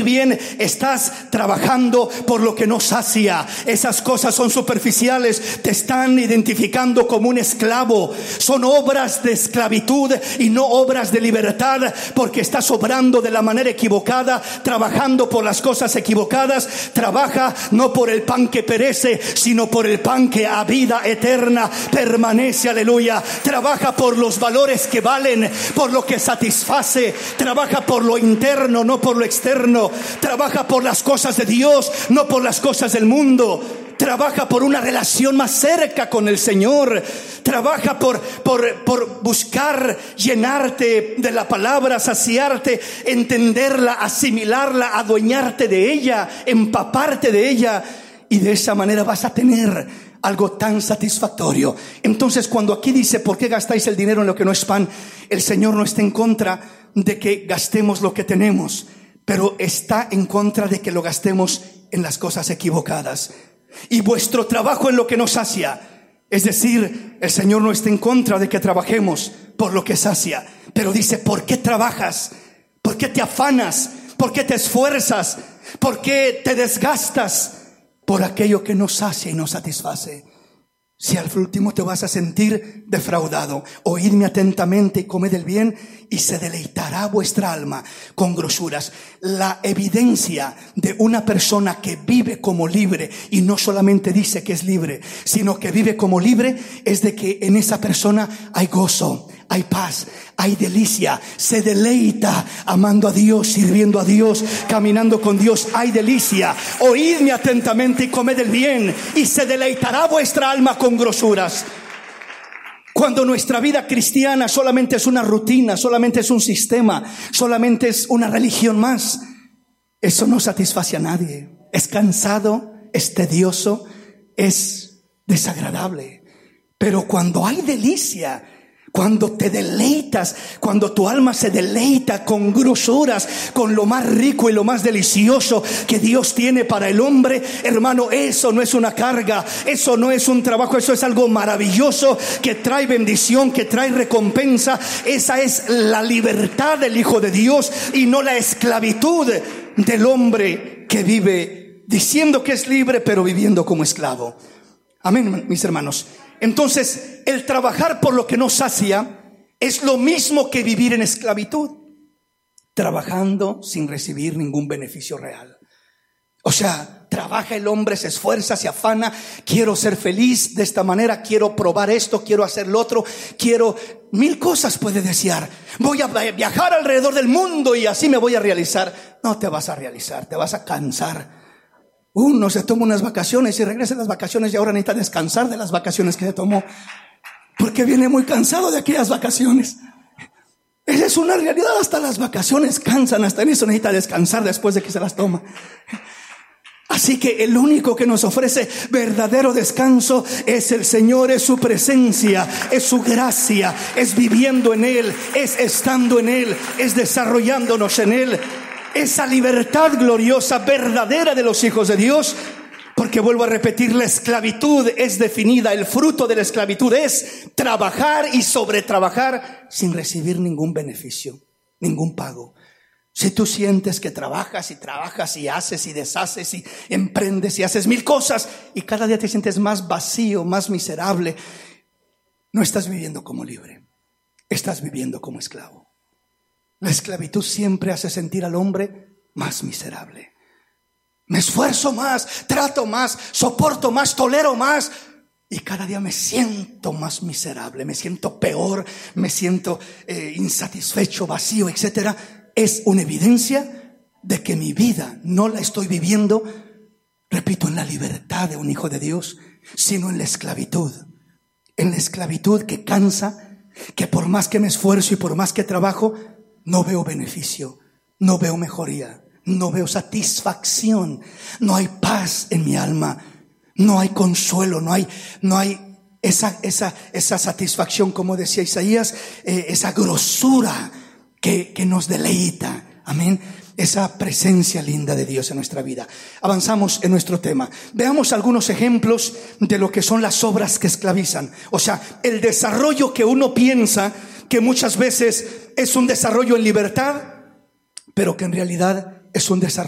bien, estás trabajando por lo que no sacia. Esas cosas son superficiales, te están identificando como un esclavo. Son obras de esclavitud y no obras de libertad, porque estás obrando de la manera equivocada, trabajando por las cosas equivocadas. Trabaja no por el pan que perece, sino por el pan que a vida eterna permanece. Aleluya. Trabaja por los valores que valen, por lo que satisface. Trabaja por lo interno, no por lo externo. Trabaja por las cosas de Dios, no por las cosas del mundo. Trabaja por una relación más cerca con el Señor. Trabaja por buscar llenarte de la palabra, saciarte, entenderla, asimilarla, adueñarte de ella, empaparte de ella. Y de esa manera vas a tener algo tan satisfactorio. Entonces, cuando aquí dice: ¿por qué gastáis el dinero en lo que no es pan? El Señor no está en contra de que gastemos lo que tenemos, pero está en contra de que lo gastemos en las cosas equivocadas. Y vuestro trabajo en lo que nos sacia, es decir, el Señor no está en contra de que trabajemos por lo que sacia, pero dice: ¿por qué trabajas? ¿Por qué te afanas? ¿Por qué te esfuerzas? ¿Por qué te desgastas por aquello que no sacia y no satisface? Si al último te vas a sentir defraudado. Oídme atentamente y comed el bien, y se deleitará vuestra alma con grosuras. La evidencia de una persona que vive como libre, y no solamente dice que es libre, sino que vive como libre, es de que en esa persona hay gozo, hay paz, hay delicia. Se deleita amando a Dios, sirviendo a Dios, caminando con Dios. Hay delicia. Oídme atentamente y comed el bien, y se deleitará vuestra alma con grosuras. Cuando nuestra vida cristiana solamente es una rutina, solamente es un sistema, solamente es una religión más, eso no satisface a nadie. Es cansado, es tedioso, es desagradable. Pero cuando hay delicia, cuando te deleitas, cuando tu alma se deleita con grosuras, con lo más rico y lo más delicioso que Dios tiene para el hombre, hermano, eso no es una carga, eso no es un trabajo, eso es algo maravilloso que trae bendición, que trae recompensa. Esa es la libertad del Hijo de Dios, y no la esclavitud del hombre que vive diciendo que es libre, pero viviendo como esclavo. Amén, mis hermanos. Entonces, el trabajar por lo que no sacia es lo mismo que vivir en esclavitud, trabajando sin recibir ningún beneficio real. O sea, trabaja el hombre, se esfuerza, se afana. Quiero ser feliz de esta manera, quiero probar esto, quiero hacer lo otro, quiero mil cosas puede desear. Voy a viajar alrededor del mundo y así me voy a realizar. No te vas a realizar, te vas a cansar. Uno se toma unas vacaciones y regresa a las vacaciones, y ahora necesita descansar de las vacaciones que se tomó, porque viene muy cansado de aquellas vacaciones. Esa es una realidad. Hasta las vacaciones cansan, hasta en eso necesita descansar después de que se las toma. Así que el único que nos ofrece verdadero descanso es el Señor, es su presencia, es su gracia, es viviendo en Él, es estando en Él, es desarrollándonos en Él. Esa libertad gloriosa, verdadera de los hijos de Dios. Porque vuelvo a repetir, la esclavitud es definida, el fruto de la esclavitud es trabajar y sobretrabajar sin recibir ningún beneficio, ningún pago. Si tú sientes que trabajas y haces y deshaces y emprendes y haces mil cosas, y cada día te sientes más vacío, más miserable, no estás viviendo como libre, estás viviendo como esclavo. La esclavitud siempre hace sentir al hombre más miserable. Me esfuerzo más, trato más, soporto más, tolero más, y cada día me siento más miserable, me siento peor, me siento insatisfecho, vacío, etcétera. Es una evidencia de que mi vida no la estoy viviendo, repito, en la libertad de un hijo de Dios, sino en la esclavitud. En la esclavitud que cansa, que por más que me esfuerzo y por más que trabajo, no veo beneficio, no veo mejoría, no veo satisfacción, no hay paz en mi alma, no hay consuelo, no hay esa satisfacción, como decía Isaías, esa grosura que nos deleita. Amén. Esa presencia linda de Dios en nuestra vida. Avanzamos en nuestro tema. Veamos algunos ejemplos de lo que son las obras que esclavizan. O sea, el desarrollo que uno piensa que muchas veces es un desarrollo en libertad, pero que en realidad es un desarrollo